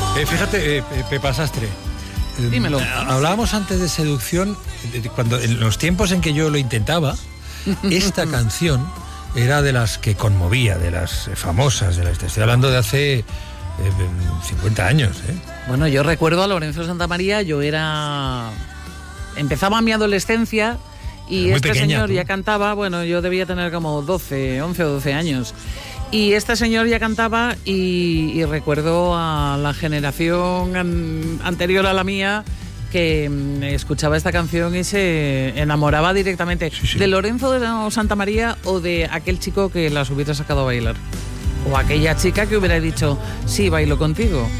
Fíjate, Pepa Sastre. Dímelo. Hablábamos antes de seducción, cuando en los tiempos en que yo lo intentaba, esta canción era de las que conmovía, de las famosas, estoy hablando de hace 50 años. Bueno, yo recuerdo a Lorenzo Santamaría, empezaba mi adolescencia y este pequeña, señor tú. ya cantaba, bueno, yo debía tener como 11 o 12 años. Y este señor ya cantaba y recuerdo a la generación anterior a la mía que escuchaba esta canción y se enamoraba directamente de Lorenzo Santamaría o de aquel chico que las hubiera sacado a bailar. O aquella chica que hubiera dicho, sí, bailo contigo.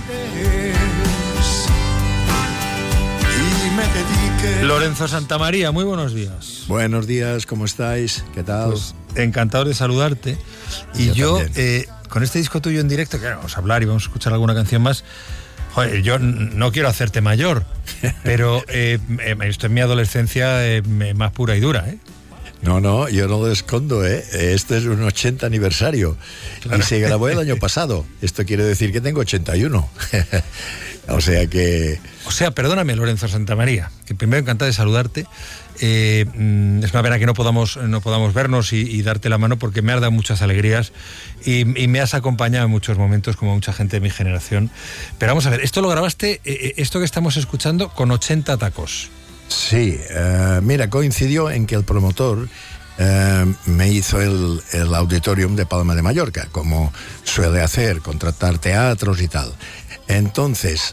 Lorenzo Santamaría, muy buenos días. Buenos días, ¿cómo estáis? ¿Qué tal? Pues encantado de saludarte. Y yo con este disco tuyo en directo, que vamos a hablar y vamos a escuchar alguna canción más. Joder, yo no quiero hacerte mayor, pero esto es mi adolescencia más pura y dura, ¿eh? No, yo no lo escondo, ¿eh? Este es un 80 aniversario. Claro. Y se grabó el año pasado. Esto quiere decir que tengo 81. O sea, perdóname, Lorenzo Santamaría, que primero encantado de saludarte. Es una pena que no podamos vernos y darte la mano, porque me has dado muchas alegrías y me has acompañado en muchos momentos, como mucha gente de mi generación. Pero vamos a ver, esto lo grabaste, esto que estamos escuchando, con 80 tacos. Sí, mira, coincidió en que el promotor me hizo el Auditorium de Palma de Mallorca, como suele hacer, contratar teatros y tal. Entonces,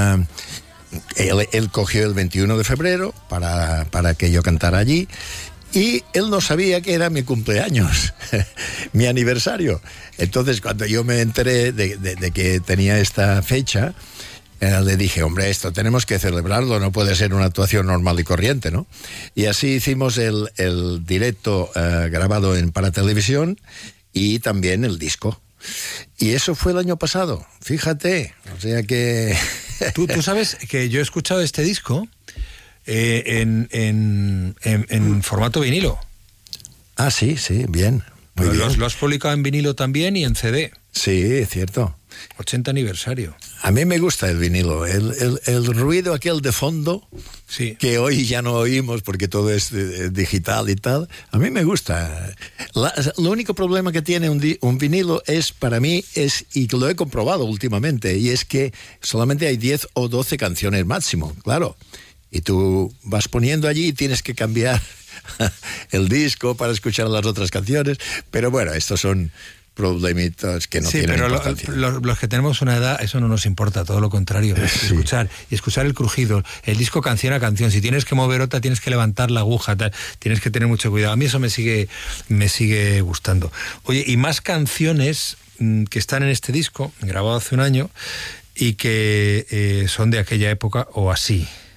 él cogió el 21 de febrero para que yo cantara allí, y él no sabía que era mi cumpleaños, mi aniversario. Entonces, cuando yo me enteré de que tenía esta fecha, le dije, hombre, esto tenemos que celebrarlo, no puede ser una actuación normal y corriente, ¿no? Y así hicimos el directo grabado para televisión y también el disco. Y eso fue el año pasado, fíjate, o sea que... Tú sabes que yo he escuchado este disco en formato vinilo. Ah, sí, bien. Muy bien. Lo has publicado en vinilo también y en CD. Sí, es cierto. 80 aniversario. A mí me gusta el vinilo, el ruido aquel de fondo, sí, que hoy ya no oímos porque todo es digital y tal. A mí me gusta. Lo único problema que tiene un vinilo para mí y lo he comprobado últimamente, y es que solamente hay 10 o 12 canciones máximo, claro. Y tú vas poniendo allí y tienes que cambiar el disco para escuchar las otras canciones. Pero bueno, estos son problemitas que no tienen importancia. Pero los que tenemos una edad, eso no nos importa, todo lo contrario. Sí. Escuchar el crujido, el disco canción a canción. Si tienes que mover otra, tienes que levantar la aguja, tienes que tener mucho cuidado. A mí eso me sigue gustando. Oye, y más canciones que están en este disco, grabado hace un año, y que son de aquella época o así.